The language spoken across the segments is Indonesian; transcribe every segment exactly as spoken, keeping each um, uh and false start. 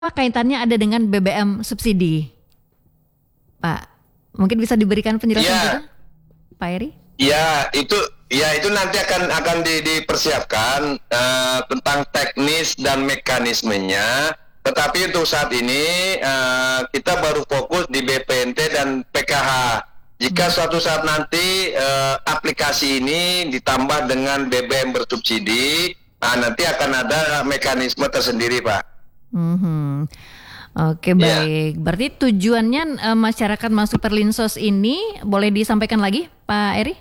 Apa kaitannya ada dengan B B M subsidi, Pak? Mungkin bisa diberikan penjelasan Ya, juga, Pak Eri? ya itu, ya itu nanti akan akan di, dipersiapkan uh, tentang teknis dan mekanismenya. Tetapi untuk saat ini uh, kita baru fokus di B P N T dan P K H. Jika Hmm. suatu saat nanti uh, aplikasi ini ditambah dengan B B M bersubsidi, nah nanti akan ada mekanisme tersendiri, Pak. Mhm. Oke, Ya. baik. Berarti tujuannya eh, masyarakat masuk Perlinsos ini boleh disampaikan lagi, Pak Eri?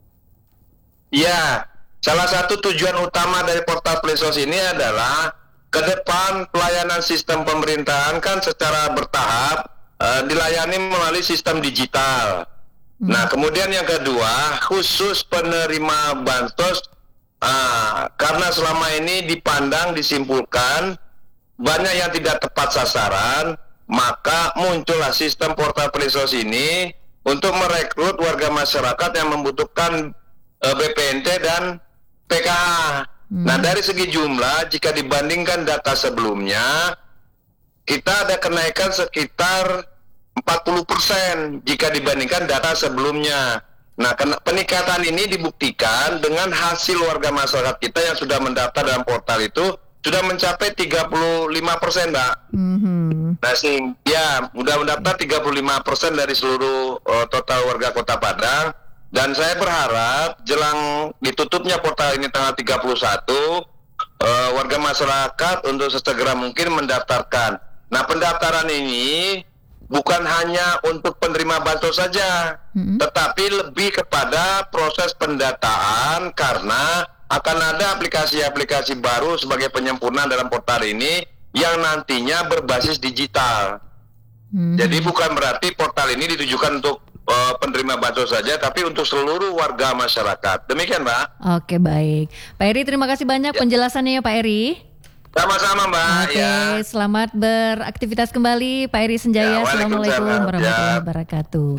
Ya, salah satu tujuan utama dari portal Perlinsos ini adalah ke depan pelayanan sistem pemerintahan kan secara bertahap eh, dilayani melalui sistem digital. Hmm. Nah, kemudian yang kedua, khusus penerima bansos, ah, karena selama ini dipandang, disimpulkan banyak yang tidak tepat sasaran, maka muncullah sistem portal Perlinsos ini untuk merekrut warga masyarakat yang membutuhkan uh, B P N T dan P K H. Hmm. Nah, dari segi jumlah, jika dibandingkan data sebelumnya, kita ada kenaikan sekitar empat puluh persen jika dibandingkan data sebelumnya. Nah, peningkatan ini dibuktikan dengan hasil warga masyarakat kita yang sudah mendaftar dalam portal itu sudah mencapai tiga puluh lima persen, Mbak. Mhm. Nah, sehingga ya, sudah mendaftar tiga puluh lima persen dari seluruh uh, total warga Kota Padang. Dan saya berharap jelang ditutupnya portal ini tanggal tiga puluh satu, uh, warga masyarakat untuk sesegera mungkin mendaftarkan. Nah, pendaftaran ini bukan hanya untuk penerima bansos saja, Mhm. tetapi lebih kepada proses pendataan karena akan ada aplikasi-aplikasi baru sebagai penyempurnaan dalam portal ini yang nantinya berbasis digital. Mhm. Jadi bukan berarti portal ini ditujukan untuk uh, penerima bansos saja, tapi untuk seluruh warga masyarakat. Demikian, Mbak. Oke, baik. Pak Eri, terima kasih banyak Ya. penjelasannya ya, Pak Eri. Sama-sama, Mbak. Oke, Ya. selamat beraktivitas kembali, Pak Eri Senjaya. Ya, Assalamualaikum waalaikumsalam. warahmatullahi Ya. wabarakatuh.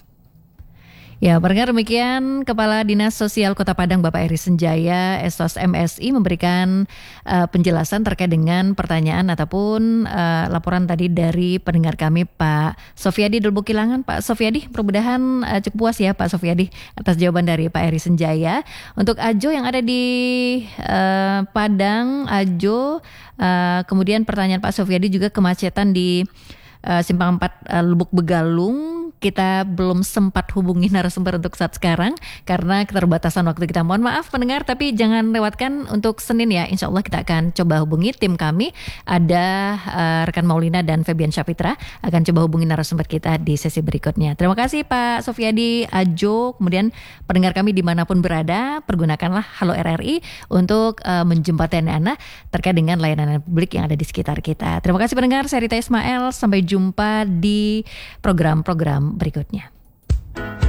Ya, pendengar, demikian Kepala Dinas Sosial Kota Padang Bapak Eri Senjaya, Esos M Si memberikan uh, penjelasan terkait dengan pertanyaan ataupun uh, laporan tadi dari pendengar kami Pak Sofyadi Delbu Kilangan. Pak Sofyadi, mudah-mudahan uh, cukup puas ya Pak Sofyadi atas jawaban dari Pak Eri Senjaya. Untuk Ajo yang ada di uh, Padang, Ajo, uh, kemudian pertanyaan Pak Sofyadi juga kemacetan di uh, Simpang empat uh, Lubuk Begalung. Kita belum sempat hubungi narasumber untuk saat sekarang karena keterbatasan waktu kita. Mohon maaf pendengar, tapi jangan lewatkan untuk Senin ya. Insya Allah kita akan coba hubungi tim kami. Ada uh, rekan Maulina dan Febian Syafitra akan coba hubungi narasumber kita di sesi berikutnya. Terima kasih Pak Sofyadi, Ajo, kemudian pendengar kami dimanapun berada, pergunakanlah Halo R R I untuk uh, menjembatani Anda terkait dengan layanan publik yang ada di sekitar kita. Terima kasih pendengar, saya Rita Ismail. Sampai jumpa di program-program berikutnya.